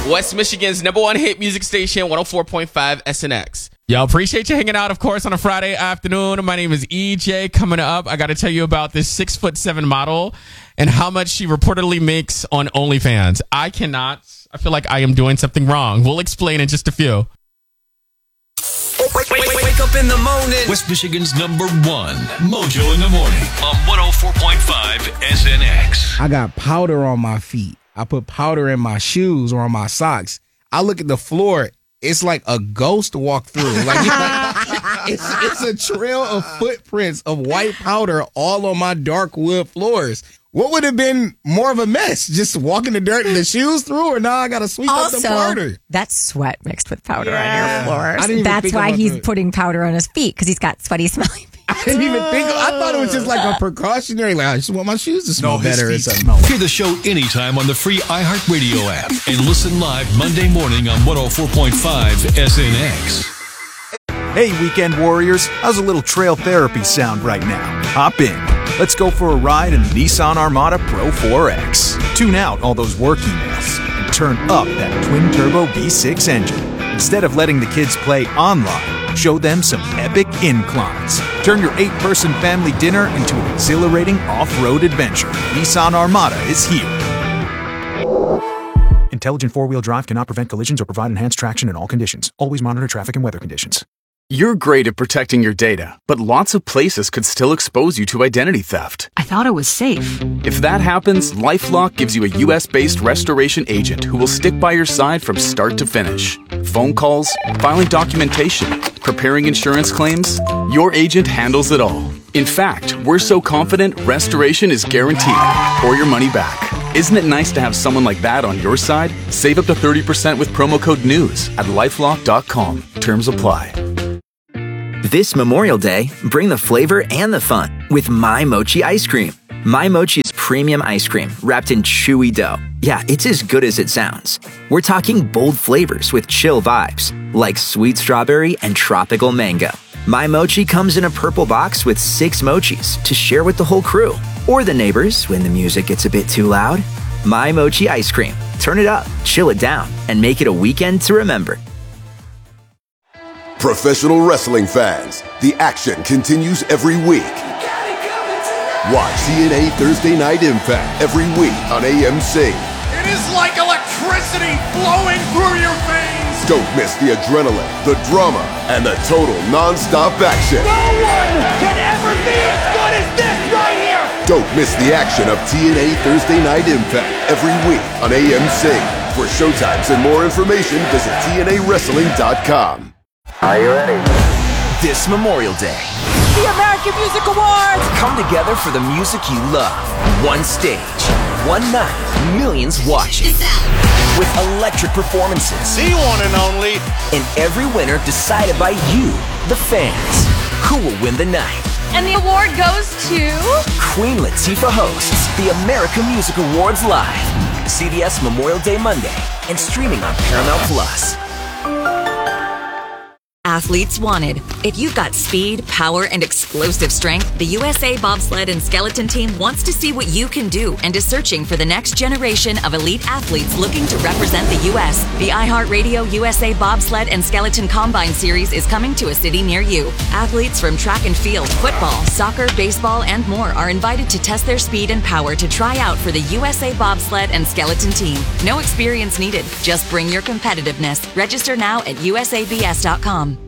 West Michigan's #1 hit music station, 104.5 SNX. Yo, appreciate you hanging out, of course, on a Friday afternoon. My name is EJ. Coming up, I got to tell you about this 6'7" model and how much she reportedly makes on OnlyFans. I feel like I am doing something wrong. We'll explain in just a few. Wake up in the morning. West Michigan's #1, Mojo in the Morning on 104.5 SNX. I got powder on my feet. I put powder in my shoes or on my socks. I look at the floor. It's like a ghost walked through. Like it's a trail of footprints of white powder all on my dark wood floors. What would have been more of a mess? Just walking the dirt and the shoes through, or now I got to sweep up the powder? That's sweat mixed with powder on your floors. That's why he's putting powder on his feet, because he's got sweaty, smelly feet. I didn't even think. I thought it was just like a precautionary. Like, I just want my shoes to smell better or something. Hear the show anytime on the free iHeartRadio app and listen live Monday morning on 104.5 SNX. Hey, weekend warriors, how's a little trail therapy sound right now? Hop in. Let's go for a ride in the Nissan Armada Pro 4X. Tune out all those work emails and turn up that twin-turbo V6 engine. Instead of letting the kids play online, show them some epic inclines. Turn your 8-person family dinner into an exhilarating off-road adventure. Nissan Armada is here. Intelligent four-wheel drive cannot prevent collisions or provide enhanced traction in all conditions. Always monitor traffic and weather conditions. You're great at protecting your data, but lots of places could still expose you to identity theft. I thought it was safe. If that happens, LifeLock gives you a U.S.-based restoration agent who will stick by your side from start to finish. Phone calls, filing documentation, preparing insurance claims, your agent handles it all. In fact, we're so confident restoration is guaranteed or your money back. Isn't it nice to have someone like that on your side? Save up to 30% with promo code NEWS at LifeLock.com. Terms apply. This Memorial Day, bring the flavor and the fun with My Mochi ice cream. My Mochi is premium ice cream wrapped in chewy dough. Yeah, it's as good as it sounds. We're talking bold flavors with chill vibes, like sweet strawberry and tropical mango. My Mochi comes in a purple box with 6 mochis to share with the whole crew, or the neighbors when the music gets a bit too loud. My Mochi ice cream. Turn it up, chill it down, and make it a weekend to remember. Professional wrestling fans, the action continues every week. Watch TNA Thursday Night Impact every week on AMC. It is like electricity flowing through your veins. Don't miss the adrenaline, the drama, and the total non-stop action. No one can ever be as good as this right here. Don't miss the action of TNA Thursday Night Impact every week on AMC. For showtimes and more information, visit TNAWrestling.com. Are you ready? This Memorial Day, The American Music Awards! come together for the music you love. One stage, one night, millions watching. With electric performances. The one and only. And every winner decided by you, the fans. Who will win the night? And the award goes to... Queen Latifah hosts the American Music Awards live. CBS Memorial Day Monday and streaming on Paramount Plus. Athletes wanted. If you've got speed, power, and explosive strength, the USA Bobsled and Skeleton Team wants to see what you can do and is searching for the next generation of elite athletes looking to represent the U.S. The iHeartRadio USA Bobsled and Skeleton Combine Series is coming to a city near you. Athletes from track and field, football, soccer, baseball, and more are invited to test their speed and power to try out for the USA Bobsled and Skeleton Team. No experience needed. Just bring your competitiveness. Register now at usabs.com.